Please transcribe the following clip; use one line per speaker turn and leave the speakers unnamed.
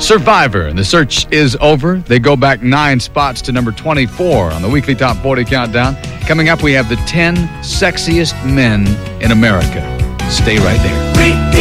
Survivor, and the search is over. They go back 9 spots to number 24 on the weekly Top 40 countdown. Coming up, we have the 10 sexiest men in America. Stay right there.